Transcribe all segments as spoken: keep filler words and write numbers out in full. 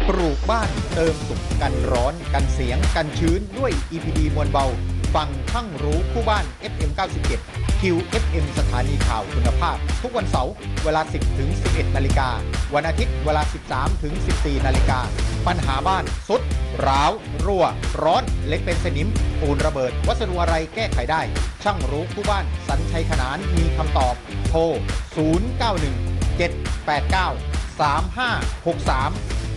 ปลูกบ้านเติมสุขกันร้อนกันเสียงกันชื้นด้วย อี พี ดี มวลเบาฟังช่างรู้คู่บ้าน เอฟ เอ็ม เก้าสิบเจ็ด คิว เอฟ เอ็ม สถานีข่าวคุณภาพทุกวันเสาร์เวลา สิบถึงสิบเอ็ด นาฬิกาวันอาทิตย์เวลา สิบสามถึงสิบสี่ นาฬิกาปัญหาบ้านสุดร้าวรั่วร้อนเล็กเป็นสนิมปูนระเบิดวัสดุอะไรแก้ไขได้ช่างรู้คู่บ้านสัญชัยขนานมีคำตอบโทรศูนย์ เก้า หนึ่ง เจ็ด แปด เก้า สาม ห้า หก สาม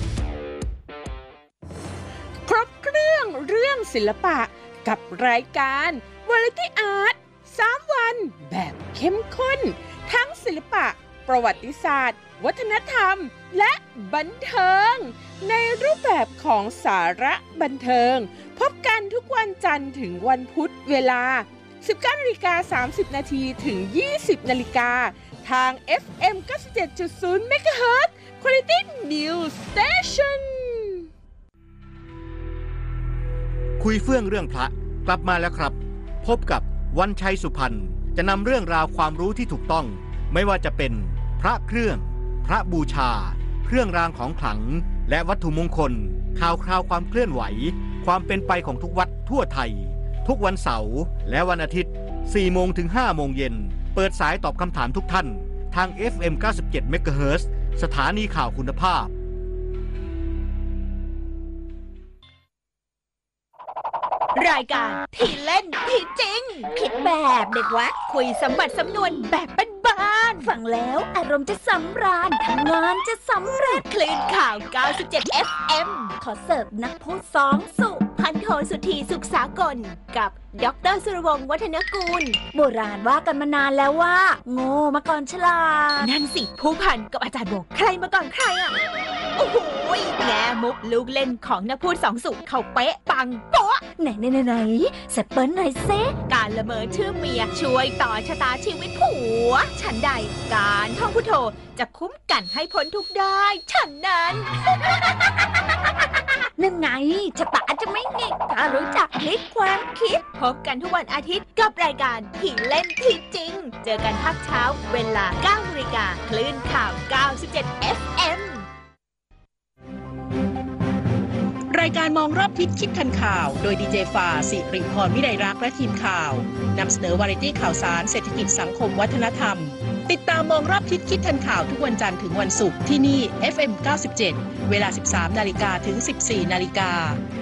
ครบเครื่องเรื่องศิลปะกับรายการ Variety Art สาม วันแบบเข้มข้นทั้งศิลปะประวัติศาสตร์วัฒนธรรมและบันเทิงในรูปแบบของสาระบันเทิงพบกันทุกวันจันทร์ถึงวันพุธเวลา สิบเก้านาฬิกาสามสิบ นาทีถึง ยี่สิบ นาฬิกาทาง เอฟ เอ็ม เก้าสิบเจ็ดจุดศูนย์ เมกะเฮิรตซ์ Quality News Station คุยเฟื่องเรื่องพระกลับมาแล้วครับพบกับวันชัยสุพรรณจะนำเรื่องราวความรู้ที่ถูกต้องไม่ว่าจะเป็นพระเครื่องพระบูชาเครื่องรางของขลังและวัตถุมงคลข่าวคราวความเคลื่อนไหวความเป็นไปของทุกวัดทั่วไทยทุกวันเสาร์และวันอาทิตย์ สี่โมงถึงห้าโมงเย็นเปิดสายตอบคำถามทุกท่านทาง เอฟ เอ็ม เก้าสิบเจ็ด เมกะเฮิรตซ์ สถานีข่าวคุณภาพรายการที่เล่นที่จริงคิดแบบเด็กวัดคุยสมบัติสำนวนแบบบ้านๆฟังแล้วอารมณ์จะสำราญทำงานจะสำเร็จคลื่นข่าว เก้าสิบเจ็ด เอฟ เอ็ม ขอเสิร์ฟนักพูดสองสุพันโทสุธีสุขสากลกับดร.สุรวงศ์วัฒนกูลโบราณว่ากันมานานแล้วว่าโง่มาก่อนฉลาดนั่นสิผู้พันกับอาจารย์โบใครมาก่อนใครอ่ะโอ้โหแง่มุกลูกเล่นของนักพูดสองสุเขาเป๊ะปังโป๊ะไหนไหนไหนไหนเสร็จเปิ้ลหน่อยเซการละเมอชื่อเมียช่วยต่อชะตาชีวิตผัวฉันใดการท่องพุทโธจะคุ้มกันให้พ้นทุกได้ฉันนั้นนั่นไงชะตาจะไม่งิกถ้ารู้จักพลิกความคิดพบกันทุกวันอาทิตย์กับรายการที่เล่นที่จริงเจอกันภาคเช้าเวลา เก้านาฬิกาคลื่นข่าว เก้าสิบเจ็ด เอฟ เอ็มรายการมองรอบทิศคิดทันข่าวโดยดีเจฟ้าสิริพรวิไลรักษ์และทีมข่าวนำเสนอวาไรตี้ข่าวสารเศรษฐกิจสังคมวัฒนธรรมติดตามมองรอบทิศคิดทันข่าวทุกวันจันทร์ถึงวันศุกร์ที่นี่ เอฟ เอ็ม เก้าสิบเจ็ด เวลา สิบสามนาฬิกาถึง สิบสี่นาฬิกา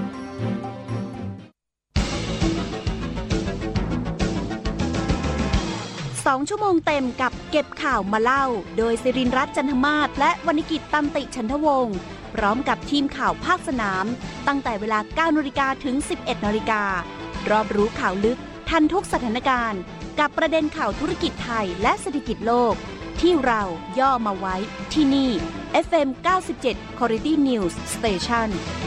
สองชั่วโมงเต็มกับเก็บข่าวมาเล่าโดยสิรินทร์รัตน์จันทมาศและวรรณกิจตันติฉันทวงศ์พร้อมกับทีมข่าวภาคสนามตั้งแต่เวลา เก้านาฬิกาถึง สิบเอ็ดนาฬิการอบรู้ข่าวลึกทันทุกสถานการณ์กับประเด็นข่าวธุรกิจไทยและเศรษฐกิจโลกที่เราย่อมาไว้ที่นี่ เอฟ เอ็ม เก้าสิบเจ็ด Quality News Station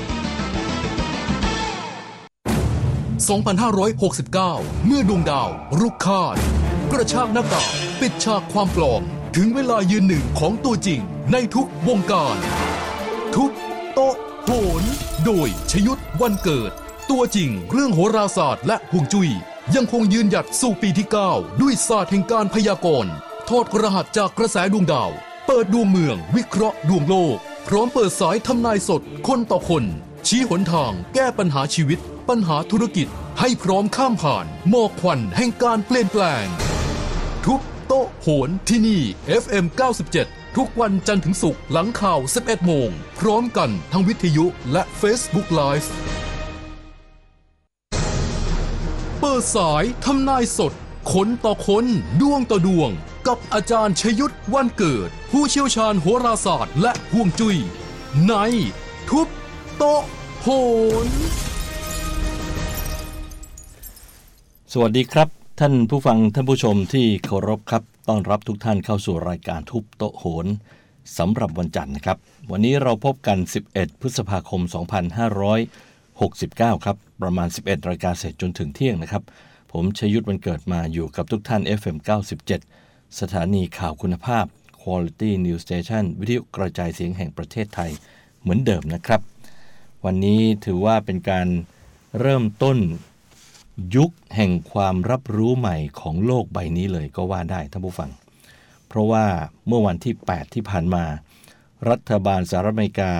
สองพันห้าร้อยหกสิบเก้า เมื่อดวงดาวรุกคาดกระชากหน้ากากปิดฉากความปลอมถึงเวลายืนหนึ่งของตัวจริงในทุกวงการทุบโต๊ะโหนโดยชยุทธวันเกิดตัวจริงเรื่องโหราศาสตร์และฮวงจุ้ยยังคงยืนหยัดสู่ปีที่เก้าด้วยศาสตร์แห่งการพยากรณ์ถอดรหัสจากกระแสดวงดาวเปิดดวงเมืองวิเคราะห์ดวงโลกพร้อมเปิดสายทำนายสดคนต่อคนชี้หนทางแก้ปัญหาชีวิตปัญหาธุรกิจให้พร้อมข้ามผ่านหมอกควันแห่งการเปลี่ยนแปลงทุบโต๊ะโหนที่นี่ เอฟ เอ็ม เก้าสิบเจ็ด ทุกวันจันทร์ถึงศุกร์หลังข่าว สิบเอ็ดโมงพร้อมกันทั้งวิทยุและ Facebook Live เปิดสายทำนายสดคนต่อคนดวงต่อดวงกับอาจารย์ชยุทธวันเกิดผู้เชี่ยวชาญโหราศาสตร์และฮวงจุ้ยในทุบโต๊ะโหนสวัสดีครับท่านผู้ฟังท่านผู้ชมที่เคารพครับต้อนรับทุกท่านเข้าสู่รายการทุบโต๊ะโหนสำหรับวันจันทร์นะครับวันนี้เราพบกันสิบเอ็ดพฤษภาคมสองพันห้าร้อยหกสิบเก้าครับประมาณ สิบเอ็ดนาฬิกาเสร็จจนถึงเที่ยงนะครับผมชยุทธวันเกิดมาอยู่กับทุกท่าน เอฟ เอ็ม เก้าสิบเจ็ด สถานีข่าวคุณภาพ Quality News Station วิทยุกระจายเสียงแห่งประเทศไทยเหมือนเดิมนะครับวันนี้ถือว่าเป็นการเริ่มต้นยุคแห่งความรับรู้ใหม่ของโลกใบนี้เลยก็ว่าได้ท่านผู้ฟังเพราะว่าเมื่อวันที่แปดที่ผ่านมารัฐบาลสหรัฐอเมริกา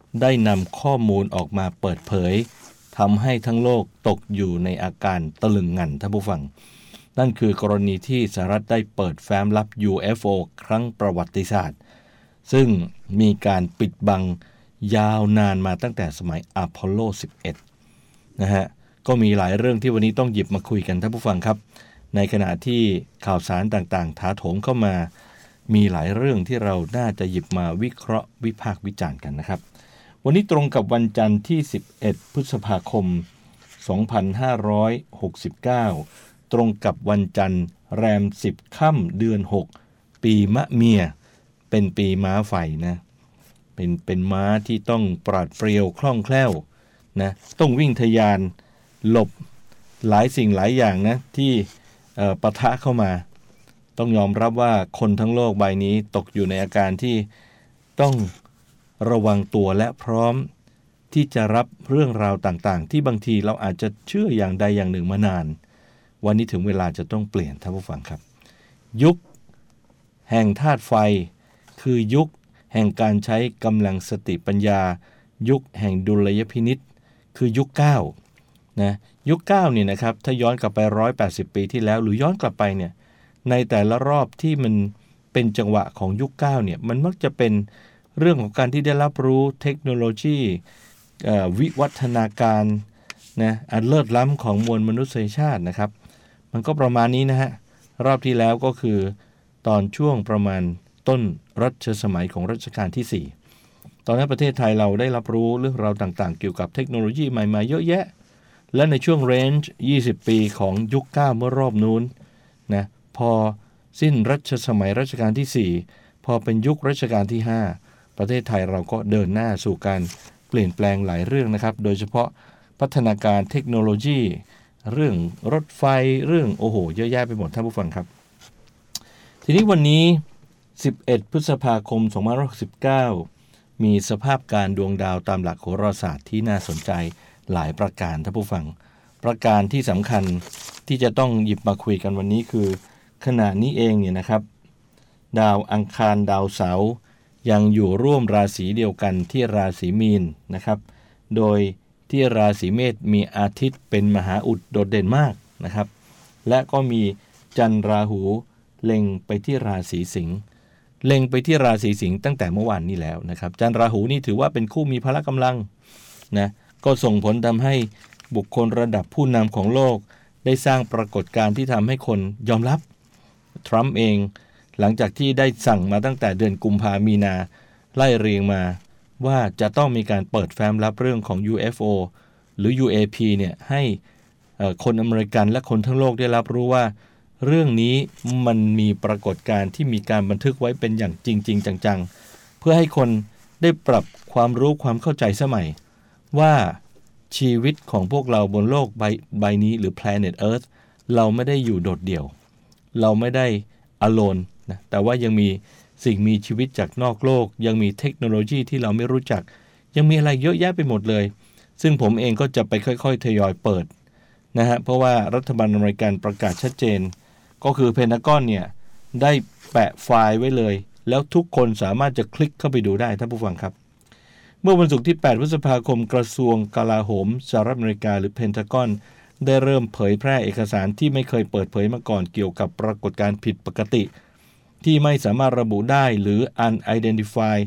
ได้นำข้อมูลออกมาเปิดเผยทำให้ทั้งโลกตกอยู่ในอาการตะลึงงันท่านผู้ฟังนั่นคือกรณีที่สหรัฐได้เปิดแฟ้มลับ ยู เอฟ โอ ครั้งประวัติศาสตร์ซึ่งมีการปิดบังยาวนานมาตั้งแต่สมัยอพอลโล สิบเอ็ด นะฮะก็มีหลายเรื่องที่วันนี้ต้องหยิบมาคุยกันท่านผู้ฟังครับในขณะที่ข่าวสารต่างๆถาโถมเข้ามามีหลายเรื่องที่เราน่าจะหยิบมาวิเคราะห์วิพากษ์วิจารณ์กันนะครับวันนี้ตรงกับวันจันทร์ที่สิบเอ็ดพฤษภาคมสองพันห้าร้อยหกสิบเก้าตรงกับวันจันทร์แรมสิบค่ำเดือนหกปีมะเมียเป็นปีม้าไฟนะเป็นเป็นม้าที่ต้องปราดเปรียวคล่องแคล่วนะต้องวิ่งทะยานหลบหลายสิ่งหลายอย่างนะที่เอ่อปะทะเข้ามาต้องยอมรับว่าคนทั้งโลกใบนี้ตกอยู่ในอาการที่ต้องระวังตัวและพร้อมที่จะรับเรื่องราวต่างๆที่บางทีเราอาจจะเชื่ออย่างใดอย่างหนึ่งมานานวันนี้ถึงเวลาจะต้องเปลี่ยนท่านผู้ฟังครับยุคแห่งธาตุไฟคือยุคแห่งการใช้กำลังสติปัญญายุคแห่งดุลยพินิจคือยุคเก้านะยุคเก้าเนี่ยนะครับถ้าย้อนกลับไปหนึ่งร้อยแปดสิบปีที่แล้วหรือย้อนกลับไปเนี่ยในแต่ละรอบที่มันเป็นจังหวะของยุคเก้าเนี่ยมันมักจะเป็นเรื่องของการที่ได้รับรู้เทคโนโลยีวิวัฒนาการนะอันเลิศล้ำของมวลมนุษยชาตินะครับมันก็ประมาณนี้นะฮะรอบที่แล้วก็คือตอนช่วงประมาณต้นรัชสมัยของรัชกาลที่สี่ตอนนั้นประเทศไทยเราได้รับรู้เรื่องราวต่างๆเกี่ยวกับเทคโนโลยีใหม่ๆเยอะแยะและในช่วงเรนจ์ยี่สิบปีของยุคเก้าเมื่อรอบนู้นนะพอสิ้นรัชสมัยรัชกาลที่สี่พอเป็นยุครัชกาลที่ห้าประเทศไทยเราก็เดินหน้าสู่การเปลี่ยนแปลงหลายเรื่องนะครับโดยเฉพาะพัฒนาการเทคโนโลยีเรื่องรถไฟเรื่องโอ้โหเยอะแยะไปหมดท่านผู้ฟังครับทีนี้วันนี้สิบเอ็ดพฤษภาคมสองพันห้าร้อยหกสิบเก้ามีสภาพการดวงดาวตามหลักโหราศาสตร์ที่น่าสนใจหลายประการท่านผู้ฟังประการที่สำคัญที่จะต้องหยิบมาคุยกันวันนี้คือขณะนี้เองเนี่ยนะครับดาวอังคารดาวเสาร์ยังอยู่ร่วมราศีเดียวกันที่ราศีมีนนะครับโดยที่ราศีเมษมีอาทิตย์เป็นมหาอุดโดดเด่นมากนะครับและก็มีจันทร์ราหูเล็งไปที่ราศีสิงห์เล็งไปที่ราศีสิงห์ตั้งแต่เมื่อวานนี้แล้วนะครับจันทร์ราหูนี่ถือว่าเป็นคู่มีพละกำลังนะก็ส่งผลทำให้บุคคลระดับผู้นำของโลกได้สร้างปรากฏการณ์ที่ทำให้คนยอมรับทรัมป์เองหลังจากที่ได้สั่งมาตั้งแต่เดือนกุมภามีนาไล่เรียงมาว่าจะต้องมีการเปิดแฟ้มลับเรื่องของ ยู เอฟ โอ หรือ ยู เอ พี เนี่ยให้คนอเมริกันและคนทั้งโลกได้รับรู้ว่าเรื่องนี้มันมีปรากฏการณ์ที่มีการบันทึกไว้เป็นอย่างจริงๆจังๆเพื่อให้คนได้ปรับความรู้ความเข้าใจสมัยว่าชีวิตของพวกเราบนโลกใบใบนี้หรือ Planet Earth เราไม่ได้อยู่โดดเดี่ยวเราไม่ได้ alone นะแต่ว่ายังมีสิ่งมีชีวิตจากนอกโลกยังมีเทคโนโลยีที่เราไม่รู้จักยังมีอะไรเยอะแยะไปหมดเลยซึ่งผมเองก็จะไปค่อยๆทยอยเปิดนะฮะเพราะว่ารัฐบาลอเมริกันประกาศชัดเจนก็คือเพนทากอนเนี่ยได้แปะไฟล์ไว้เลยแล้วทุกคนสามารถจะคลิกเข้าไปดูได้ท่านผู้ฟังครับเมื่อวันศุกร์ที่แปดพฤษภาคมกระทรวงกลาโหมสหรัฐอเมริกาหรือเพนทากอนได้เริ่มเผยแพร่เอกสารที่ไม่เคยเปิดเผยมาก่อนเกี่ยวกับปรากฏการณ์ผิดปกติที่ไม่สามารถระบุได้หรือ unidentified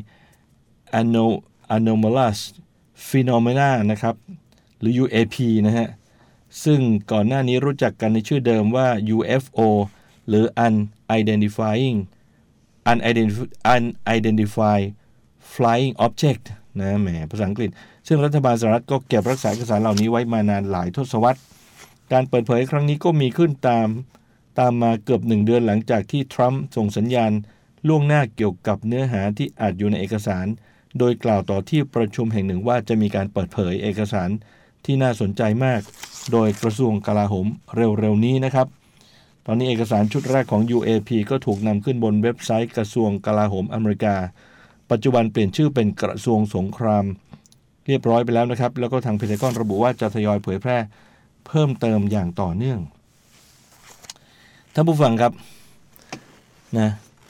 anomalous phenomena นะครับหรือ ยู เอ พี นะฮะซึ่งก่อนหน้านี้รู้จักกันในชื่อเดิมว่า ยู เอฟ โอ หรือ Unidentified Unidentified Flying Object นะแหมภาษาอังกฤษซึ่งรัฐบาลสหรัฐก็เก็บรักษาเอกสารเหล่านี้ไว้มานานหลายทศวรรษการเปิดเผยครั้งนี้ก็มีขึ้นตามตามมาเกือบหนึ่งเดือนหลังจากที่ทรัมป์ส่งสัญญาณล่วงหน้าเกี่ยวกับเนื้อหาที่อาจอยู่ในเอกสารโดยกล่าวต่อที่ประชุมแห่งหนึ่งว่าจะมีการเปิดเผยเอกสารที่น่าสนใจมากโดยกระทรวงกลาโหมเร็วๆนี้นะครับตอนนี้เอกสารชุดแรกของ ยู เอ พี ก็ถูกนำขึ้นบนเว็บไซต์กระทรวงกลาโหมอเมริกาปัจจุบันเปลี่ยนชื่อเป็นกระทรวงสงครามเรียบร้อยไปแล้วนะครับแล้วก็ทางเพนทากอนระบุว่าจะทยอยเผยแพร่เพิ่มเติมอย่างต่อเนื่องท่านผู้ฟังครับนะ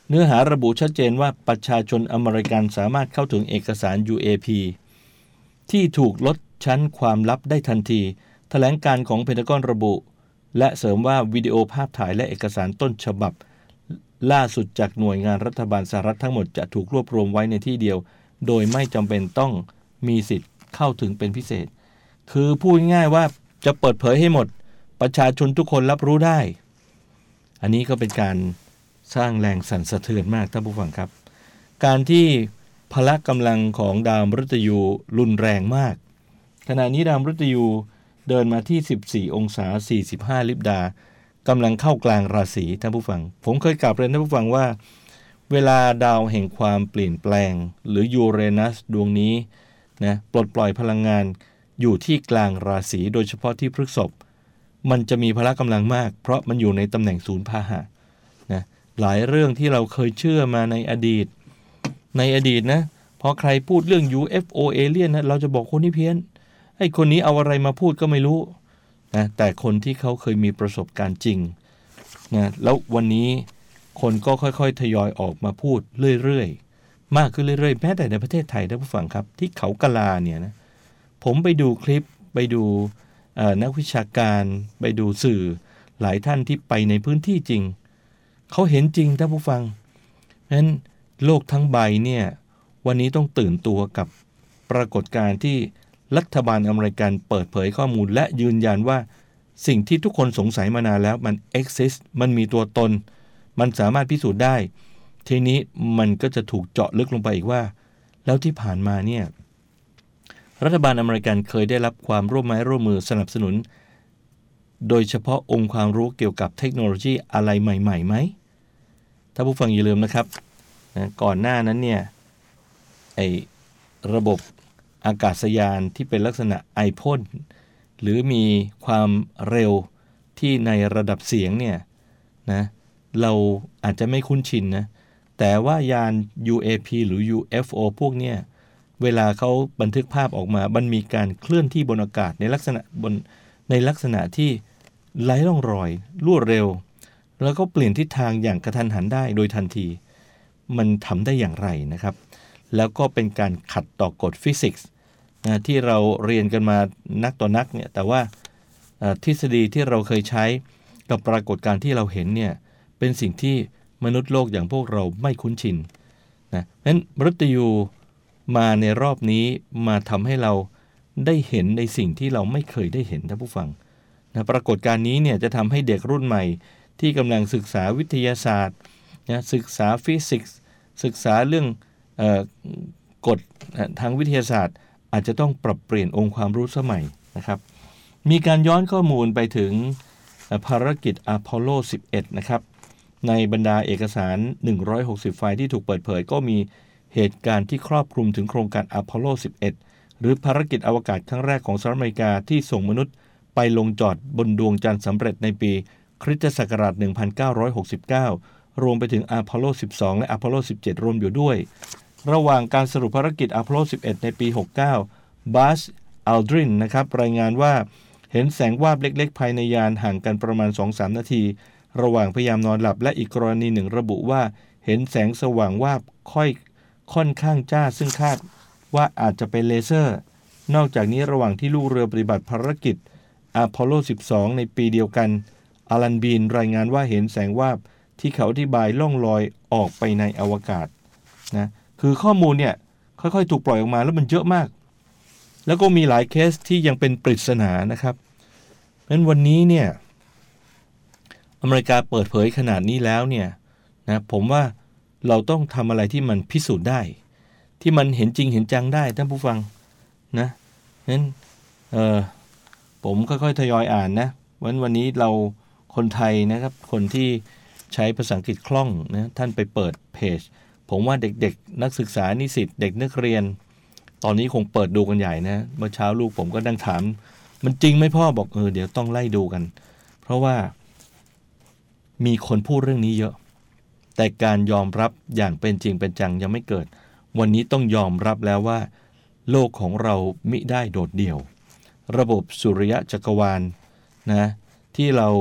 เนื้อหาระบุชัดเจนว่าประชาชนอเมริกันสามารถเข้าถึงเอกสาร ยู เอ พี ที่ถูกลดชั้นความลับได้ทันทีแถลงการของเพนทากอนระบุและเสริมว่าวิดีโอภาพถ่ายและเอกสารต้นฉบับล่าสุดจากหน่วยงานรัฐบาลสหรัฐทั้งหมดจะถูกรวบรวมไว้ในที่เดียวโดยไม่จำเป็นต้องมีสิทธิ์เข้าถึงเป็นพิเศษคือพูดง่ายๆว่าจะเปิดเผยให้หมดประชาชนทุกคนรับรู้ได้อันนี้ก็เป็นการสร้างแรงสั่นสะเทือนมากท่านผู้ฟังครับการที่พละกำลังของดาวมฤตยูรุนแรงมากขณะนี้ดาวมฤตยูเดินมาที่สิบสี่องศาสี่สิบห้าลิบดากำลังเข้ากลางราศีท่านผู้ฟังผมเคยกล่าวเรียนท่านผู้ฟังว่าเวลาดาวแห่งความเปลี่ยนแปลงหรือยูเรนัสดวงนี้นะปลดปล่อยพลังงานอยู่ที่กลางราศีโดยเฉพาะที่พฤษภมันจะมีพละกำลังมากเพราะมันอยู่ในตำแหน่งศูนย์พาหะนะหลายเรื่องที่เราเคยเชื่อมาในอดีตในอดีตนะพอใครพูดเรื่อง ยู เอฟ โอ เอเลี่ยนนะเราจะบอกคนนี้เพี้ยนไอ้คนนี้เอาอะไรมาพูดก็ไม่รู้นะแต่คนที่เขาเคยมีประสบการณ์จริงนะแล้ววันนี้คนก็ค่อยๆทยอยออกมาพูดเรื่อยๆมากขึ้นเรื่อยๆแม้แต่ในประเทศไทยท่านผู้ฟังครับที่เขากะลาเนี่ยนะผมไปดูคลิปไปดูนักวิชาการไปดูสื่อหลายท่านที่ไปในพื้นที่จริงเขาเห็นจริงท่านผู้ฟังนั้นโลกทั้งใบเนี่ยวันนี้ต้องตื่นตัวกับปรากฏการณ์ที่รัฐบาลอเมริกันเปิดเผยข้อมูลและยืนยันว่าสิ่งที่ทุกคนสงสัยมานานแล้วมัน exist มันมีตัวตนมันสามารถพิสูจน์ได้ทีนี้มันก็จะถูกเจาะลึกลงไปอีกว่าแล้วที่ผ่านมาเนี่ยรัฐบาลอเมริกันเคยได้รับความร่วมไม้ร่วมมือสนับสนุนโดยเฉพาะองค์ความรู้เกี่ยวกับเทคโนโลยีอะไรใหม่ๆไหมถ้าผู้ฟังอย่าลืมนะครับนะก่อนหน้านั้นเนี่ยไอระบบอากาศยานที่เป็นลักษณะไอพ่นหรือมีความเร็วที่ในระดับเสียงเนี่ยนะเราอาจจะไม่คุ้นชินนะแต่ว่ายาน ยู เอ พี หรือ ยู เอฟ โอ พวกเนี้ยเวลาเขาบันทึกภาพออกมามันมีการเคลื่อนที่บนอากาศในลักษณะบนในลักษณะที่ไร้ร่องรอยรวดเร็วแล้วก็เปลี่ยนทิศทางอย่างกระทันหันได้โดยทันทีมันทำได้อย่างไรนะครับแล้วก็เป็นการขัดต่อกฎฟิสิกส์นะที่เราเรียนกันมานักต่อนักเนี่ยแต่ว่าทฤษฎีที่เราเคยใช้กับปรากฏการณ์ที่เราเห็นเนี่ยเป็นสิ่งที่มนุษย์โลกอย่างพวกเราไม่คุ้นชินนะนั้นมฤตยูมาในรอบนี้มาทำให้เราได้เห็นในสิ่งที่เราไม่เคยได้เห็นท่านผู้ฟังนะปรากฏการณ์นี้เนี่ยจะทำให้เด็กรุ่นใหม่ที่กำลังศึกษาวิทยาศาสตร์นะศึกษาฟิสิกส์ศึกษาเรื่องเอ่อกฎทางวิทยาศาสตร์อาจจะต้องปรับเปลี่ยนองค์ความรู้สมัยนะครับมีการย้อนข้อมูลไปถึงภารกิจอพอลโลสิบเอ็ดนะครับในบรรดาเอกสารหนึ่งร้อยหกสิบไฟล์ที่ถูกเปิดเผยก็มีเหตุการณ์ที่ครอบคลุมถึงโครงการอพอลโลสิบเอ็ดหรือภารกิจอวกาศครั้งแรกของสหรัฐอเมริกาที่ส่งมนุษย์ไปลงจอดบนดวงจันทร์สำเร็จในปีคริสตศักราชหนึ่งพันเก้าร้อยหกสิบเก้ารวมไปถึงอพอลโลสิบสองและอพอลโลสิบเจ็ดรวมอยู่ด้วยระหว่างการสรุปภารกิจอพอลโลสิบเอ็ดในปีหกสิบเก้าบัสอัลดรินนะครับรายงานว่าเห็นแสงวาบเล็กๆภายในยานห่างกันประมาณ สองถึงสาม นาทีระหว่างพยายามนอนหลับและอีกกรณีหนึ่งระบุว่าเห็นแสงสว่างวาบค่อยค่อนข้างจ้าซึ่งคาดว่าอาจจะเป็นเลเซอร์นอกจากนี้ระหว่างที่ลูกเรือปฏิบัติภารกิจอพอลโลสิบสองในปีเดียวกันอารันบีนรายงานว่าเห็นแสงวาบที่เขาอธิบายล่องลอยออกไปในอวกาศนะคือข้อมูลเนี่ยค่อยๆถูกปล่อยออกมาแล้วมันเยอะมากแล้วก็มีหลายเคสที่ยังเป็นปริศนานะครับเพราะฉะนั้นวันนี้เนี่ยอเมริกาเปิดเผยขนาดนี้แล้วเนี่ยนะผมว่าเราต้องทำอะไรที่มันพิสูจน์ได้ที่มันเห็นจริงเห็นจังได้ท่านผู้ฟังนะนั้นเออผมค่อยๆทยอยอ่านนะวันวันนี้เราคนไทยนะครับคนที่ใช้ภาษาอังกฤษคล่องนะท่านไปเปิดเพจผมว่าเด็กๆนักศึกษานิสิตเด็กนักเรียนตอนนี้คงเปิดดูกันใหญ่นะเมื่อเช้าลูกผมก็นั่งถามมันจริงไหมพ่อบอกเออเดี๋ยวต้องไล่ดูกันเพราะว่ามีคนพูดเรื่องนี้เยอะแต่การยอมรับอย่างเป็นจริงเป็นจังยังไม่เกิดวันนี้ต้องยอมรับแล้วว่าโลกของเรามิได้โดดเดี่ยวระบบสุริยะจักรวาลนะที่เรา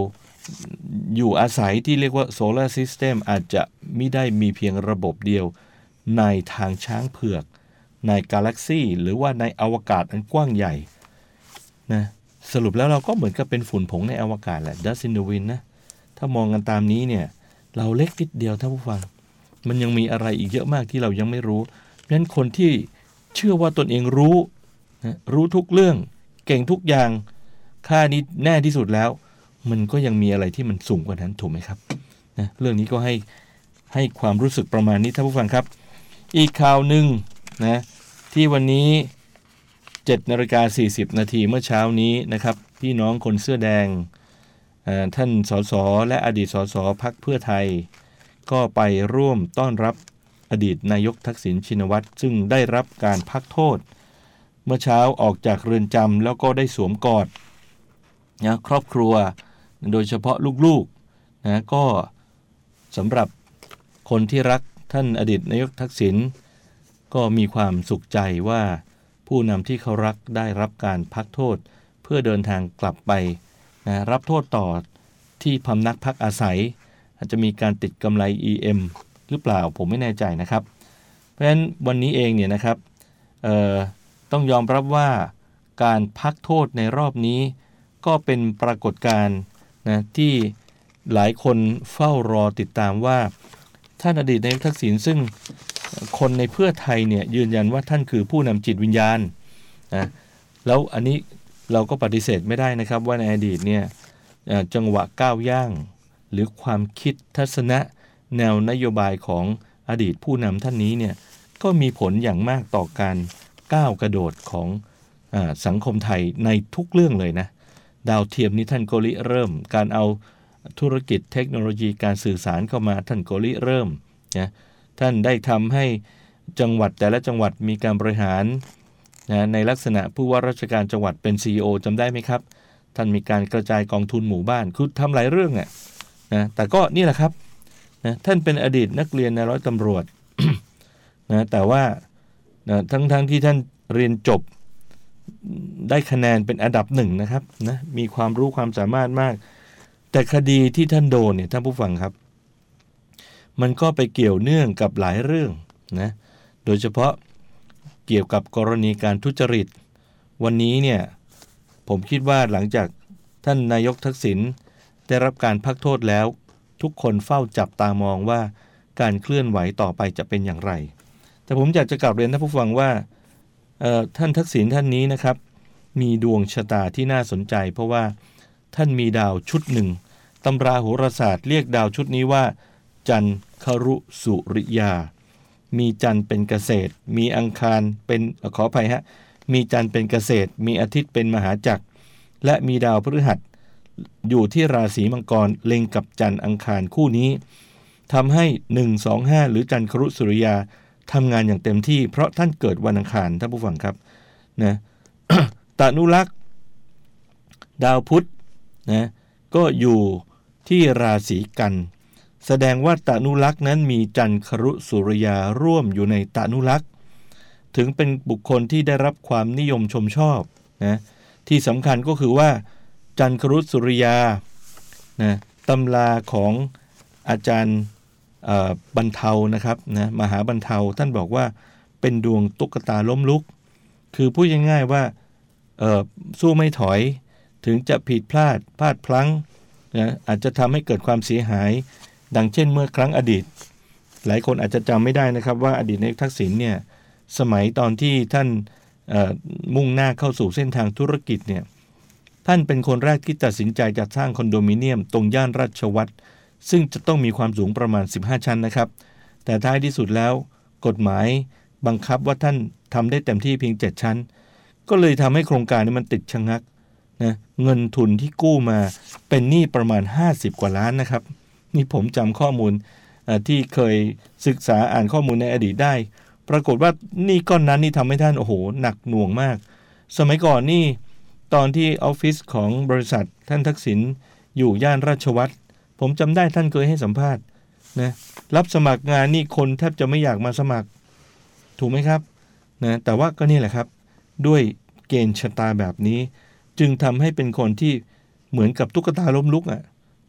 อยู่อาศัยที่เรียกว่าโซลาร์ซิสเต็มอาจจะไม่ได้มีเพียงระบบเดียวในทางช้างเผือกในกาแล็กซี่หรือว่าในอวกาศอันกว้างใหญ่นะสรุปแล้วเราก็เหมือนกับเป็นฝุ่นผงในอวกาศแหละ Dust in the wind นะถ้ามองกันตามนี้เนี่ยเราเล็กนิดเดียวท่านผู้ฟังมันยังมีอะไรอีกเยอะมากที่เรายังไม่รู้เพราะฉะนั้นคนที่เชื่อว่าตนเองรู้นะรู้ทุกเรื่องเก่งทุกอย่างค่านี้แน่ที่สุดแล้วมันก็ยังมีอะไรที่มันสูงกว่านั้นถูกไหมครับนะเรื่องนี้ก็ให้ให้ความรู้สึกประมาณนี้ท่านผู้ฟังครับอีกข่าวหนึ่งนะที่วันนี้ เจ็ดนาฬิกาสี่สิบนาทีเมื่อเช้านี้นะครับพี่น้องคนเสื้อแดงท่านสสและอดีตสสพรรคเพื่อไทยก็ไปร่วมต้อนรับอดีตนายกทักษิณชินวัตรซึ่งได้รับการพักโทษเมื่อเช้าออกจากเรือนจำแล้วก็ได้สวมกอดนะครอบครัวโดยเฉพาะลูกๆนะก็สำหรับคนที่รักท่านอดีตนายกทักษิณก็มีความสุขใจว่าผู้นำที่เขารักได้รับการพักโทษเพื่อเดินทางกลับไปนะรับโทษต่อที่พำนักพักอาศัยอาจจะมีการติดกำไร อี เอ็ม หรือเปล่าผมไม่แน่ใจนะครับเพราะฉะนั้นวันนี้เองเนี่ยนะครับต้องยอมรับว่าการพักโทษในรอบนี้ก็เป็นปรากฏการณ์นะที่หลายคนเฝ้ารอติดตามว่าท่านอดีตนายกทักษิณซึ่งคนในเพื่อไทยเนี่ยยืนยันว่าท่านคือผู้นำจิตวิญญาณนะแล้วอันนี้เราก็ปฏิเสธไม่ได้นะครับว่าในอดีตเนี่ยจังหวะก้าวย่างหรือความคิดทัศนะแนวนโยบายของอดีตผู้นำท่านนี้เนี่ยก็มีผลอย่างมากต่อการก้าวกระโดดของอ่าสังคมไทยในทุกเรื่องเลยนะดาวเทียมนี้ท่านก็ริเริ่มการเอาธุรกิจเทคโนโลยีการสื่อสารเข้ามาท่านก็ริเริ่มนะท่านได้ทำให้จังหวัดแต่ละจังหวัดมีการบริหารนะในลักษณะผู้ว่าราชการจังหวัดเป็น ซี อี โอ จำได้ไหมครับท่านมีการกระจายกองทุนหมู่บ้านคือทำหลายเรื่องอ่ะนะแต่ก็นี่แหละครับนะท่านเป็นอดีตนักเรียนในร้อยตำรวจ นะแต่ว่านะทั้งๆ ท, ที่ท่านเรียนจบได้คะแนนเป็นอันดับหนึ่งนะครับนะมีความรู้ความสามารถมากแต่คดีที่ท่านโดนเนี่ยท่านผู้ฟังครับมันก็ไปเกี่ยวเนื่องกับหลายเรื่องนะโดยเฉพาะเกี่ยวกับกรณีการทุจริตวันนี้เนี่ยผมคิดว่าหลังจากท่านนายกทักษิณได้รับการพักโทษแล้วทุกคนเฝ้าจับตามองว่าการเคลื่อนไหวต่อไปจะเป็นอย่างไรแต่ผมอยากจะกลับเรียนท่านผู้ฟังว่าท่านทักษิณท่านนี้นะครับมีดวงชะตาที่น่าสนใจเพราะว่าท่านมีดาวชุดหนึ่งตำราโหราศาสตร์เรียกดาวชุดนี้ว่าจันครุสุริยามีจันทร์เป็นเกษตรมีอังคารเป็นขออภัยฮะมีจันทร์เป็นเกษตรมีอาทิตย์เป็นมหาจักรและมีดาวพฤหัสอยู่ที่ราศีมังกรเล็งกับจันทร์อังคารคู่นี้ทำให้หนึ่ง สอง ห้าหรือจันทร์ครุสุริยาทำงานอย่างเต็มที่เพราะท่านเกิดวันอังคารท่านผู้ฟังครับนะ ตานุลักษ์ดาวพุธนะก็อยู่ที่ราศีกันแสดงว่าตานุลักษ์นั้นมีจันทร์ครุสุริยาร่วมอยู่ในตานุลักษ์ถึงเป็นบุคคลที่ได้รับความนิยมชมชอบนะที่สำคัญก็คือว่าจันทร์ครุสุริยานะตำราของอาจารย์บรรเทานะครับนะมหาบรรเทาท่านบอกว่าเป็นดวงตุ๊กตาล้มลุกคือพูดง่ายๆว่าสู้ไม่ถอยถึงจะผิดพลาดพลาดพลั้งนะอาจจะทำให้เกิดความเสียหายดังเช่นเมื่อครั้งอดีตหลายคนอาจจะจำไม่ได้นะครับว่าอดีตนายกทักษิณเนี่ยสมัยตอนที่ท่านมุ่งหน้าเข้าสู่เส้นทางธุรกิจเนี่ยท่านเป็นคนแรกที่ตัดสินใจจะสร้างคอนโดมิเนียมตรงย่านราชวัตรซึ่งจะต้องมีความสูงประมาณสิบห้าชั้นนะครับแต่ท้ายที่สุดแล้วกฎหมายบังคับว่าท่านทำได้เต็มที่เพียงเจ็ดชั้นก็เลยทำให้โครงการนี้มันติดชะงักนะเงินทุนที่กู้มาเป็นหนี้ประมาณห้าสิบกว่าล้านนะครับนี่ผมจำข้อมูลที่เคยศึกษาอ่านข้อมูลในอดีตได้ปรากฏว่านี่ก้อนนั้นนี่ทำให้ท่านโอ้โหหนักหน่วงมากสมัยก่อนนี่ตอนที่ออฟฟิศของบริษัทท่านทักษิณอยู่ย่านราชวัตรผมจำได้ท่านเคยให้สัมภาษณ์นะรับสมัครงานนี่คนแทบจะไม่อยากมาสมัครถูกไหมครับนะแต่ว่าก็นี่แหละครับด้วยเกณฑ์ชะตาแบบนี้จึงทำให้เป็นคนที่เหมือนกับตุ๊กตาล้มลุกอ่ะ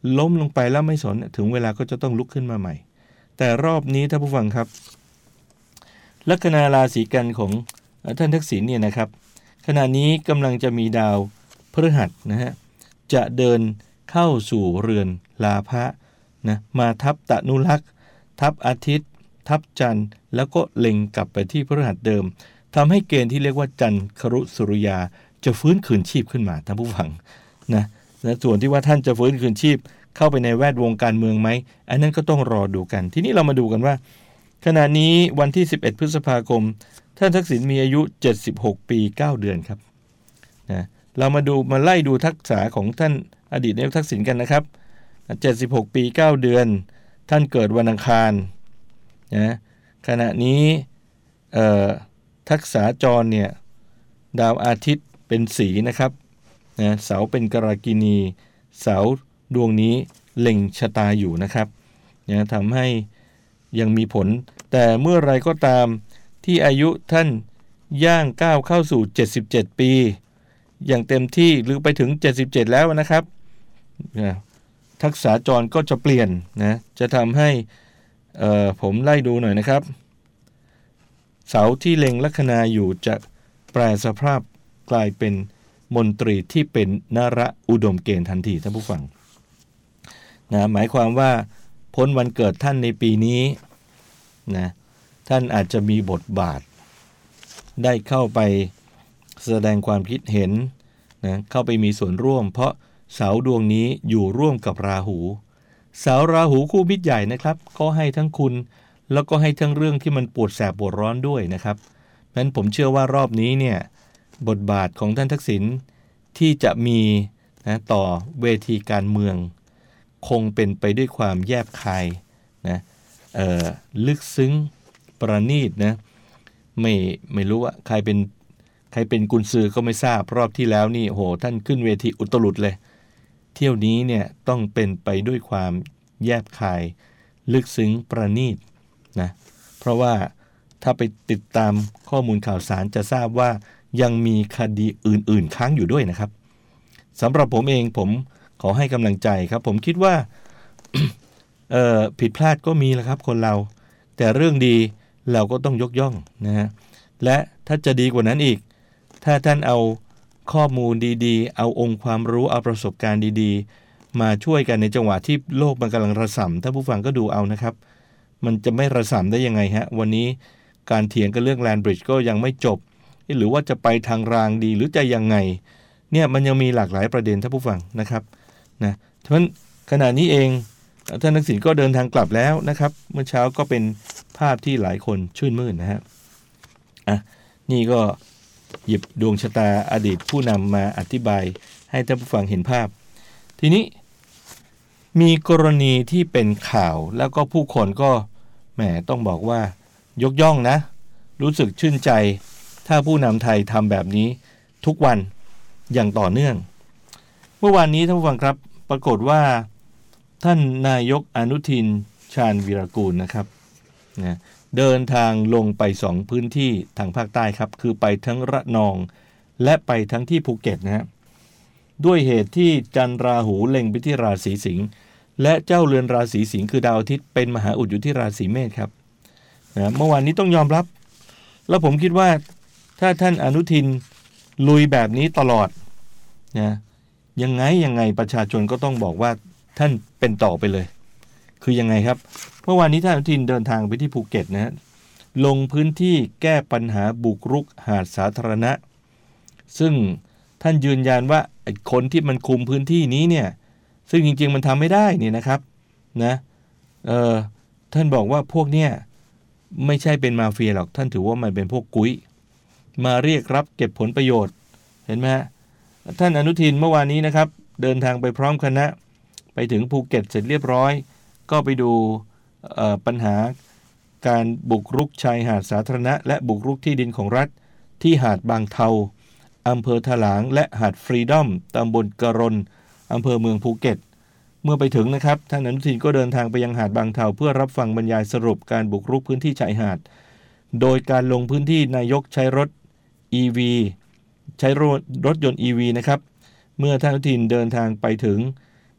ล้มลงไปแล้วไม่สนถึงเวลาก็จะต้องลุกขึ้นมาใหม่แต่รอบนี้ท่านผู้ฟังครับลัคนาราศีกันของท่านทักษิณเนี่ยนะครับขณะนี้กำลังจะมีดาวพฤหัสนะฮะจะเดินเข้าสู่เรือนลาภะนะมาทับตนุลักษ์ทับอาทิตย์ทับจันทร์แล้วก็เล็งกลับไปที่พฤหัสเดิมทำให้เกณฑ์ที่เรียกว่าจันครุสุริยาจะฟื้นคืนชีพขึ้นมาท่านผู้ฟังนะและส่วนที่ว่าท่านจะฟื้นคืนชีพเข้าไปในแวดวงการเมืองไหมอันนั้นก็ต้องรอดูกันทีนี้เรามาดูกันว่าขณะนี้วันที่สิบเอ็ดพฤษภาคมท่านทักษิณมีอายุเจ็ดสิบหกปีเก้าเดือนครับนะเรามาดูมาไล่ดูทักษะของท่านอดีตนายกทักษิณกันนะครับเจ็ดสิบหกปีเก้าเดือนท่านเกิดวันอังคารนะขณะนี้ทักษะจรเนี่ยดาวอาทิตย์เป็นสีนะครับนะเสาเป็นกรากินีเสาดวงนี้เล็งชะตาอยู่นะครับนะทำให้ยังมีผลแต่เมื่อไรก็ตามที่อายุท่านย่างก้าวเข้าสู่เจ็ดสิบเจ็ดปีอย่างเต็มที่หรือไปถึงเจ็ดสิบเจ็ดแล้วนะครับนะทักษะจรก็จะเปลี่ยนนะจะทำให้ผมไล่ดูหน่อยนะครับเสาที่เล็งลัคนาอยู่จะแปลสภาพกลายเป็นมนตรีที่เป็นนรอุดมเกณฑ์ทันทีท่านผู้ฟังนะหมายความว่าพ้นวันเกิดท่านในปีนี้นะท่านอาจจะมีบทบาทได้เข้าไปแสดงความคิดเห็นนะเข้าไปมีส่วนร่วมเพราะเสาดวงนี้อยู่ร่วมกับราหูเสาราหูคู่มิตรใหญ่นะครับก็ให้ทั้งคุณแล้วก็ให้ทั้งเรื่องที่มันปวดแสบปวดร้อนด้วยนะครับเพราะฉะนั้นผมเชื่อว่ารอบนี้เนี่ยบทบาทของท่านทักษิณที่จะมีนะต่อเวทีการเมืองคงเป็นไปด้วยความแยบคายนะเอ่อลึกซึ้งประณีตนะไม่ไม่รู้ว่าใครเป็นใครเป็นกุญซือก็ไม่ทราบรอบที่แล้วนี่โหท่านขึ้นเวทีอุตลุดเลยเที่ยวนี้เนี่ยต้องเป็นไปด้วยความแยบคายลึกซึ้งประณีตนะเพราะว่าถ้าไปติดตามข้อมูลข่าวสารจะทราบว่ายังมีคดีอื่นๆค้างอยู่ด้วยนะครับสำหรับผมเองผมขอให้กำลังใจครับผมคิดว่า เอ่อผิดพลาดก็มีแหละครับคนเราแต่เรื่องดีเราก็ต้องยกย่องนะฮะและถ้าจะดีกว่านั้นอีกถ้าท่านเอาข้อมูลดีๆเอาองค์ความรู้เอาประสบการณ์ดีๆมาช่วยกันในจังหวะที่โลกมันกำลังระส่ำถ้าผู้ฟังก็ดูเอานะครับมันจะไม่ระส่ำได้ยังไงฮะวันนี้การเถียงกันเรื่องแลนด์บริดจ์ก็ยังไม่จบหรือว่าจะไปทางรางดีหรือจะยังไงเนี่ยมันยังมีหลากหลายประเด็นท่านผู้ฟังนะครับนะเพราะฉะนั้นขณะนี้เองท่านทักษิณก็เดินทางกลับแล้วนะครับเมื่อเช้าก็เป็นภาพที่หลายคนชื่นมื่นนะฮะอ่ะนี่ก็หยิบดวงชะตาอดีตผู้นำมาอธิบายให้ท่านผู้ฟังเห็นภาพทีนี้มีกรณีที่เป็นข่าวแล้วก็ผู้คนก็แหมต้องบอกว่ายกย่องนะรู้สึกชื่นใจถ้าผู้นำไทยทำแบบนี้ทุกวันอย่างต่อเนื่องเมื่อวานนี้ท่านผู้ฟังครับปรากฏว่าท่านนายกอนุทินชาญวีรกูลนะครับนะเดินทางลงไปสองพื้นที่ทางภาคใต้ครับคือไปทั้งระนองและไปทั้งที่ภูเก็ตนะฮะด้วยเหตุที่จันทร์ราหูเล็งไปที่ราศีสิงห์และเจ้าเรือนราศีสิงห์คือดาวอาทิตย์เป็นมหาอุดอยู่ที่ราศีเมษครับนะเมื่อวานนี้ต้องยอมรับแล้วผมคิดว่าถ้าท่านอนุทินลุยแบบนี้ตลอดนะยังไงยังไงประชาชนก็ต้องบอกว่าท่านเป็นต่อไปเลยคือยังไงครับเมื่อวานนี้ท่านอนุทินเดินทางไปที่ภูเก็ตนะฮะลงพื้นที่แก้ปัญหาบุกรุกหาดสาธารณะซึ่งท่านยืนยันว่าไอ้คนที่มันคุมพื้นที่นี้เนี่ยซึ่งจริงๆมันทำไม่ได้นี่นะครับนะเออท่านบอกว่าพวกเนี้ยไม่ใช่เป็นมาเฟียหรอกท่านถือว่ามันเป็นพวกกุ้ยมาเรียกรับเก็บผลประโยชน์เห็นไหมฮะท่านอนุทินเมื่อวานนี้นะครับเดินทางไปพร้อมคณะไปถึงภูเก็ตเสร็จเรียบร้อยก็ไปดูปัญหาการบุกรุกชายหาดสาธารณะและบุกรุกที่ดินของรัฐที่หาดบางเทาอำเภอถลางและหาดฟรีดอมตำบลกะรนอำเภอเมืองภูเก็ตเมื่อไปถึงนะครับท่านอนุทินก็เดินทางไปยังหาดบางเทาเพื่อรับฟังบรรยายสรุปการบุกรุกพื้นที่ชายหาดโดยการลงพื้นที่นายกใช้รถ อี วี ใช้รถรถยนต์ อี วี นะครับเมื่อท่านอนุทินเดินทางไปถึง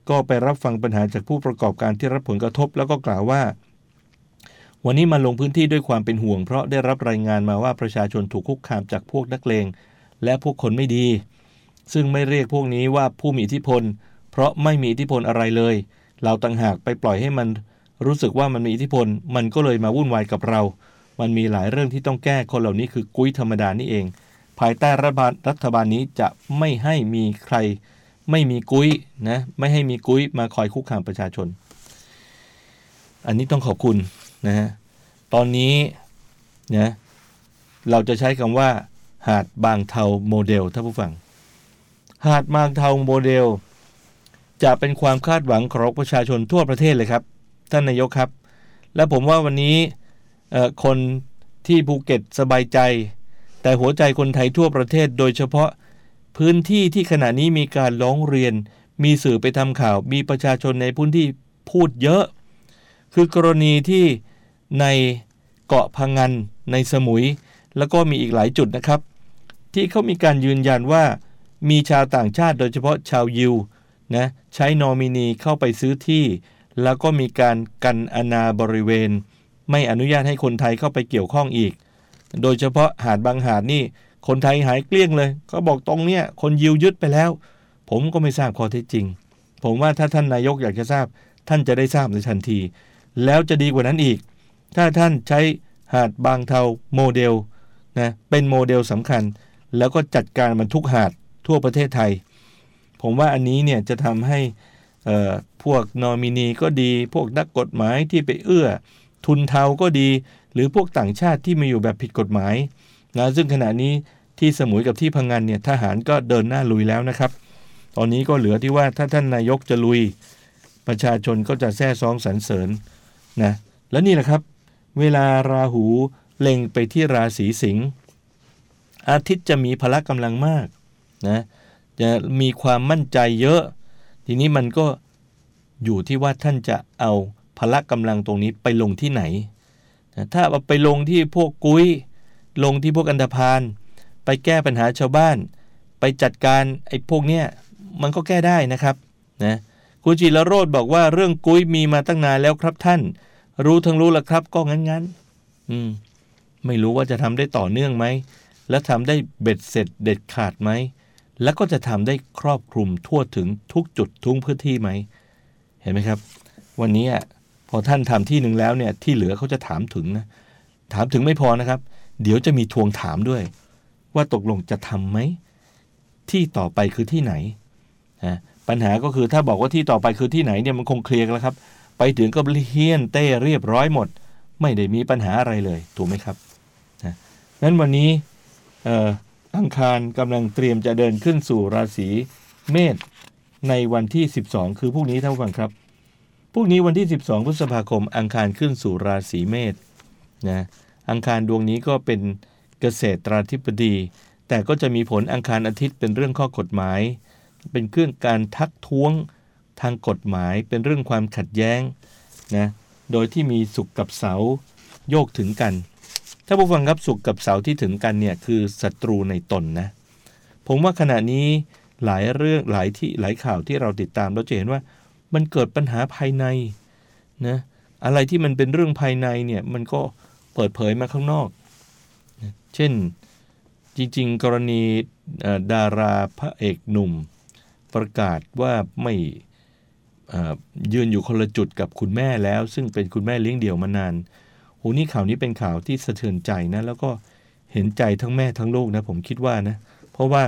ก็ไปรับฟังปัญหาจากผู้ประกอบการที่รับผลกระทบแล้วก็กล่าวว่าวันนี้มาลงพื้นที่ด้วยความเป็นห่วงเพราะได้รับรายงานมาว่าประชาชนถูกคุกคามจากพวกนักเลงและพวกคนไม่ดีซึ่งไม่เรียกพวกนี้ว่าผู้มีอิทธิพลเพราะไม่มีอิทธิพลอะไรเลยเราต่างหากไปปล่อยให้มันรู้สึกว่ามันมีอิทธิพลมันก็เลยมาวุ่นวายกับเรามันมีหลายเรื่องที่ต้องแก้คนเหล่านี้คือกุ้ยธรรมดานี่เองภายใต้รัฐบาลรัฐบาลนี้จะไม่ให้มีใครไม่มีกุ้ยนะไม่ให้มีกุ้ยมาคอยคุกคามประชาชนอันนี้ต้องขอบคุณนะฮะตอนนี้นะเราจะใช้คำว่าหาดบางเทาโมเดลท่านผู้ฟังหาดบางเทาโมเดลจะเป็นความคาดหวังของประชาชนทั่วประเทศเลยครับท่านนายกครับและผมว่าวันนี้คนที่ภูเก็ตสบายใจแต่หัวใจคนไทยทั่วประเทศโดยเฉพาะพื้นที่ที่ขณะนี้มีการร้องเรียนมีสื่อไปทำข่าวมีประชาชนในพื้นที่พูดเยอะคือกรณีที่ในเกาะพะงันในสมุยแล้วก็มีอีกหลายจุดนะครับที่เขามีการยืนยันว่ามีชาวต่างชาติโดยเฉพาะชาวยิวนะใช้นอมินีเข้าไปซื้อที่แล้วก็มีการกันอาณาบริเวณไม่อนุญาตให้คนไทยเข้าไปเกี่ยวข้องอีกโดยเฉพาะหาดบางหาดนี่คนไทยหายเกลี้ยงเลยเขาบอกตรงเนี้ยคนยิวยึดไปแล้วผมก็ไม่ทราบข้อเท็จจริงผมว่าถ้าท่านนายกอยากจะทราบท่านจะได้ทราบในทันทีแล้วจะดีกว่านั้นอีกถ้าท่านใช้หาดบางเทาโมเดลนะเป็นโมเดลสำคัญแล้วก็จัดการมันทุกหาดทั่วประเทศไทยผมว่าอันนี้เนี่ยจะทำให้เอ่อพวกนอมินีก็ดีพวกนักกฎหมายที่ไปเอื้อทุนเทาก็ดีหรือพวกต่างชาติที่มาอยู่แบบผิดกฎหมายนะซึ่งขณะนี้ที่สมุยกับที่พังงานเนี่ยทหารก็เดินหน้าลุยแล้วนะครับตอนนี้ก็เหลือที่ว่าถ้าท่านนายกจะลุยประชาชนก็จะแซ่ซ้องสรรเสริญนะและนี่แหละครับเวลาราหูเล็งไปที่ราศีสิงห์อาทิตย์จะมีพละกำลังมากนะจะมีความมั่นใจเยอะทีนี้มันก็อยู่ที่ว่าท่านจะเอาพละกำลังตรงนี้ไปลงที่ไหนนะถ้าเอาไปลงที่พวกกุ้ยลงที่พวกอันธพาลไปแก้ปัญหาชาวบ้านไปจัดการไอ้พวกเนี้ยมันก็แก้ได้นะครับนะคุณจิรโรจน์บอกว่าเรื่องกุ้ยมีมาตั้งนานแล้วครับท่านรู้ทั้งรู้แล้วครับก็งั้นๆอืมไม่รู้ว่าจะทำได้ต่อเนื่องไหมและทำได้เบ็ดเสร็จเด็ดขาดไหมแล้วก็จะทำได้ครอบคลุมทั่วถึงทุกจุดทุกพื้นที่ไหมเห็นไหมครับวันนี้พอท่านทำที่หนึ่งแล้วเนี่ยที่เหลือเขาจะถามถึงนะถามถึงไม่พอนะครับเดี๋ยวจะมีทวงถามด้วยว่าตกลงจะทำไหมที่ต่อไปคือที่ไหนนะปัญหาก็คือถ้าบอกว่าที่ต่อไปคือที่ไหนเนี่ยมันคงเคลียร์กันแล้วครับไปถึงก็เฮี้ยนเต้เรียบร้อยหมดไม่ได้มีปัญหาอะไรเลยถูกไหมครับนะนั้นวันนี้เอ่ออังคารกำลังเตรียมจะเดินขึ้นสู่ราศีเมษในวันที่สิบสองคือพรุ่งนี้ท่านผู้ฟังครับพรุ่งนี้วันที่สิบสองพฤษภาคมอังคารขึ้นสู่ราศีเมษนะอังคารดวงนี้ก็เป็นเกษตราธิบดีแต่ก็จะมีผลอังคารอาทิตย์เป็นเรื่องข้อกฎหมายเป็นเครื่องการทักท้วงทางกฎหมายเป็นเรื่องความขัดแย้งนะโดยที่มีศุกร์กับเสาร์โยกถึงกันถ้าผู้ฟังครับศุกร์กับเสาร์ที่ถึงกันเนี่ยคือศัตรูในตนนะผมว่าขณะนี้หลายเรื่องหลายที่หลายข่าวที่เราติดตามเราจะเห็นว่ามันเกิดปัญหาภายในนะอะไรที่มันเป็นเรื่องภายในเนี่ยมันก็เปิดเผยมาข้างนอกนะเช่นจริงๆกรณีดาราพระเอกหนุ่มประกาศว่าไม่ยืนอยู่คนละจุดกับคุณแม่แล้วซึ่งเป็นคุณแม่เลี้ยงเดี่ยวมานานโหนี่ข่าวนี้เป็นข่าวที่สะเทือนใจนะแล้วก็เห็นใจทั้งแม่ทั้งลูกนะผมคิดว่านะเพราะว่า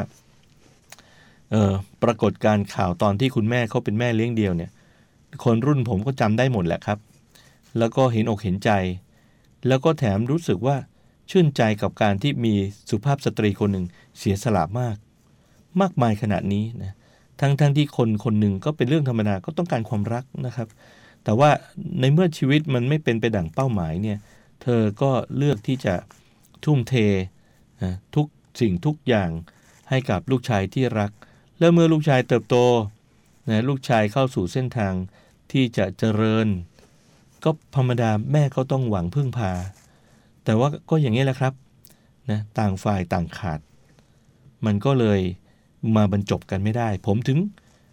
ปรากฏการณ์ข่าวตอนที่คุณแม่เขาเป็นแม่เลี้ยงเดี่ยวเนี่ยคนรุ่นผมก็จำได้หมดแหละครับแล้วก็เห็นอกเห็นใจแล้วก็แถมรู้สึกว่าชื่นใจกับการที่มีสุภาพสตรีคนหนึ่งเสียสละมากมากมายขนาดนี้นะทั้งทั้งที่คนคนหนึ่งก็เป็นเรื่องธรรมดาก็ต้องการความรักนะครับแต่ว่าในเมื่อชีวิตมันไม่เป็นไปดั่งเป้าหมายเนี่ยเธอก็เลือกที่จะทุ่มเทนะทุกสิ่งทุกอย่างให้กับลูกชายที่รักแล้วเมื่อลูกชายเติบโตนะลูกชายเข้าสู่เส้นทางที่จะเจริญก็ธรรมดาแม่ก็ต้องหวังพึ่งพาแต่ว่าก็อย่างนี้แหละครับนะต่างฝ่ายต่างขาดมันก็เลยมาบรรจบกันไม่ได้ผมถึง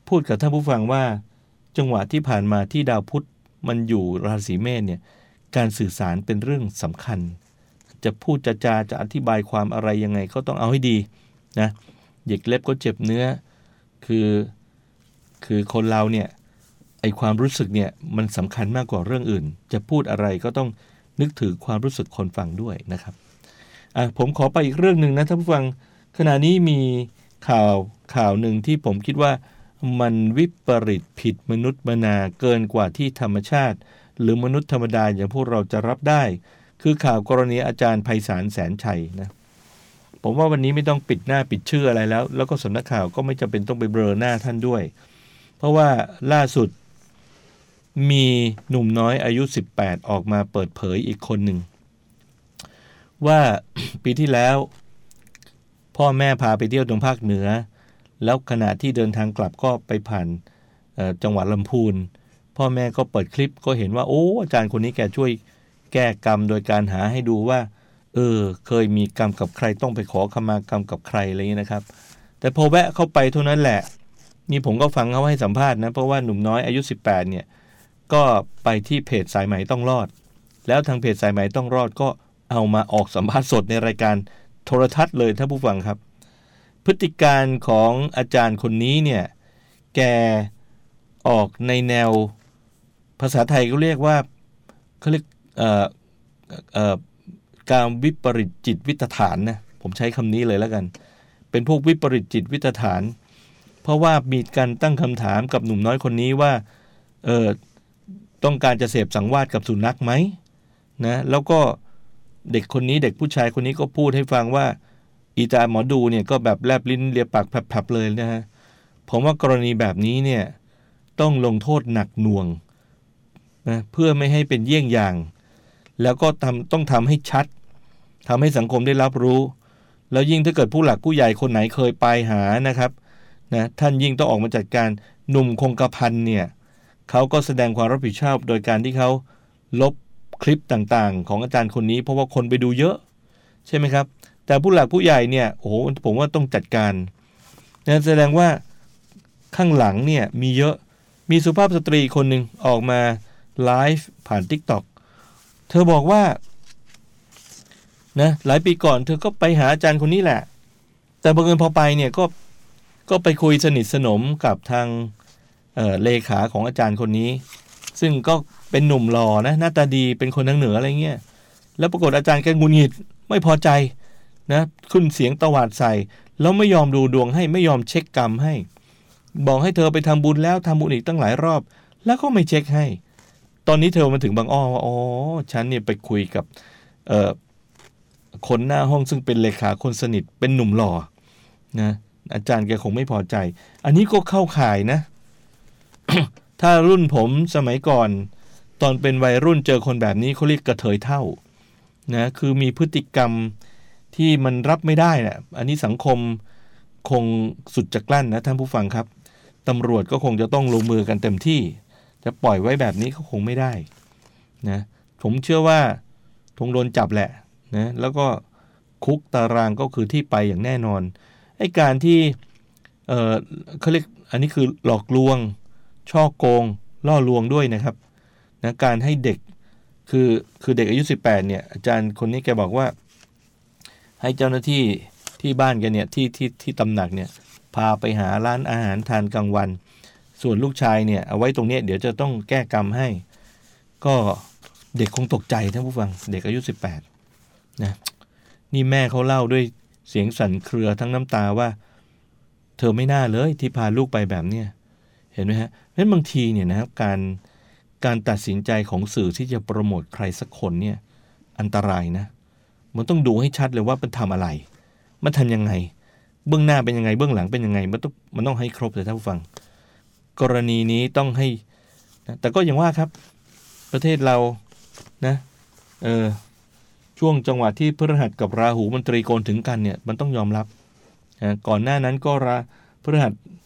พูดกับท่านผู้ฟังว่าจังหวะที่ผ่านมาที่ดาวพุธมันอยู่ราศีเมษเนี่ยการสื่อสารเป็นเรื่องสำคัญจะพูดจะจาจะอธิบายความอะไรยังไงก็ต้องเอาให้ดีนะหยิกเล็บก็เจ็บเนื้อคือคือคนเราเนี่ยไอความรู้สึกเนี่ยมันสำคัญมากกว่าเรื่องอื่นจะพูดอะไรก็ต้องนึกถึงความรู้สึกคนฟังด้วยนะครับอ่ะผมขอไปอีกเรื่องนึงนะท่านผู้ฟังขณะนี้มีข่าวข่าวหนึ่งที่ผมคิดว่ามันวิปริตผิดมนุษย์มนาเกินกว่าที่ธรรมชาติหรือมนุษย์ธรรมดาอย่างพวกเราจะรับได้คือข่าวกรณีอาจารย์ไพศาลแสนชัยนะผมว่าวันนี้ไม่ต้องปิดหน้าปิดชื่ออะไรแล้วแล้วก็สำนักข่าวก็ไม่จำเป็นต้องไปเบลอหน้าท่านด้วยเพราะว่าล่าสุดมีหนุ่มน้อยอายุสิบแปดออกมาเปิดเผยอีกคนหนึ่งว่า ปีที่แล้วพ่อแม่พาไปเที่ยวตรงภาคเหนือแล้วขณะที่เดินทางกลับก็ไปผ่านจังหวัดลำพูนพ่อแม่ก็เปิดคลิปก็เห็นว่าโอ้อาจารย์คนนี้แกช่วยแก้กรรมโดยการหาให้ดูว่าเออเคยมีกรรมกับใครต้องไปขอขมากรรมกับใครอะไรอย่างนี้นะครับแต่พอแวะเข้าไปเท่านั้นแหละนี่ผมก็ฟังเขาให้สัมภาษณ์นะเพราะว่าหนุ่มน้อยอายุสิบแปดเนี่ยก็ไปที่เพจสายไหมต้องรอดแล้วทางเพจสายไหมต้องรอดก็เอามาออกสัมภาษณ์สดในรายการโทรทัศน์เลยท่านผู้ฟังครับพฤติการของอาจารย์คนนี้เนี่ยแกออกในแนวภาษาไทยก็เรียกว่าเขาเรียกเอ่อเอ่อการวิปริตจิตวิตฐานนะผมใช้คำนี้เลยแล้วกันเป็นพวกวิปริตจิตวิตฐานเพราะว่ามีการตั้งคำถามกับหนุ่มน้อยคนนี้ว่าเออต้องการจะเสพสังวาสกับสุนัขไหมนะแล้วก็เด็กคนนี้เด็กผู้ชายคนนี้ก็พูดให้ฟังว่าอีตาหมอดูเนี่ยก็แบบแลบลิ้นเลียปากแผลบๆเลยนะฮะผมว่ากรณีแบบนี้เนี่ยต้องลงโทษหนักหน่วงนะเพื่อไม่ให้เป็นเยี่ยงอย่างแล้วก็ทำต้องทำให้ชัดทำให้สังคมได้รับรู้แล้วยิ่งถ้าเกิดผู้หลักผู้ใหญ่คนไหนเคยไปหานะครับนะท่านยิ่งต้องออกมาจัดการหนุ่มคงกระพันเนี่ยเขาก็แสดงความรับผิดชอบโดยการที่เขาลบคลิปต่างๆของอาจารย์คนนี้เพราะว่าคนไปดูเยอะใช่ไหมครับแต่ผู้หลักผู้ใหญ่เนี่ยโอ้โหผมว่าต้องจัดการนะแสดงว่าข้างหลังเนี่ยมีเยอะมีสุภาพสตรีคนหนึ่งออกมาไลฟ์ผ่าน TikTok เธอบอกว่านะหลายปีก่อนเธอก็ไปหาอาจารย์คนนี้แหละแต่บังเอิญพอไปเนี่ยก็ก็ไปคุยสนิทสนมกับทางเอ่อเลขาของอาจารย์คนนี้ซึ่งก็เป็นหนุ่มหล่อนะหน้าตาดีเป็นคนทางเหนืออะไรเงี้ยแล้วปรากฏอาจารย์แกหงุดหงิดไม่พอใจนะขึ้นเสียงตวาดใส่แล้วไม่ยอมดูดวงให้ไม่ยอมเช็คกรรมให้บอกให้เธอไปทำบุญแล้วทำบุญอีกตั้งหลายรอบแล้วก็ไม่เช็คให้ตอนนี้เธอมาถึงบางอ้อว่าอ๋อฉันเนี่ยไปคุยกับเอ่อคนหน้าห้องซึ่งเป็นเลขาคนสนิทเป็นหนุ่มหล่อนะอาจารย์แกคงไม่พอใจอันนี้ก็เข้าข่ายนะ ถ้ารุ่นผมสมัยก่อนตอนเป็นวัยรุ่นเจอคนแบบนี้เขาเรียกกระเทยเท่านะคือมีพฤติกรรมที่มันรับไม่ได้นะอันนี้สังคมคงสุดจะกลั้นนะท่านผู้ฟังครับตำรวจก็คงจะต้องลงมือกันเต็มที่จะปล่อยไว้แบบนี้ก็คงไม่ได้นะผมเชื่อว่าคงโดนจับแหละนะแล้วก็คุกตารางก็คือที่ไปอย่างแน่นอนไอ้การที่เอ่อเขาเรียกอันนี้คือหลอกลวงช่อโกงล่อลวงด้วยนะครับนะการให้เด็กคือคือเด็กอายุสิบแปดเนี่ยอาจารย์คนนี้แกบอกว่าให้เจ้าหน้าที่ที่บ้านแกเนี่ยที่ที่ที่ตำหนักเนี่ยพาไปหาร้านอาหารทานกลางวันส่วนลูกชายเนี่ยเอาไว้ตรงนี้เดี๋ยวจะต้องแก้กรรมให้ก็เด็กคงตกใจท่านผู้ฟังเด็กอายุสิบแปดนะนี่แม่เขาเล่าด้วยเสียงสั่นเครือทั้งน้ำตาว่าเธอไม่น่าเลยที่พาลูกไปแบบเนี้ยเห็นไหมฮะเพราะฉะนั้นบางทีเนี่ยนะครับการการตัดสินใจของสื่อที่จะโปรโมทใครสักคนเนี่ยอันตรายนะมันต้องดูให้ชัดเลยว่ามันทำอะไรมันทำยังไงเบื้องหน้าเป็นยังไงเบื้องหลังเป็นยังไงมันต้องมันต้องให้ครบเลยท่านผู้ฟังกรณีนี้ต้องให้นะแต่ก็อย่างว่าครับประเทศเรานะเออช่วงจังหวะที่พฤหัสกับราหูมันตรีโกณถึงกันเนี่ยมันต้องยอมรับนะก่อนหน้านั้นก็ราพฤหัส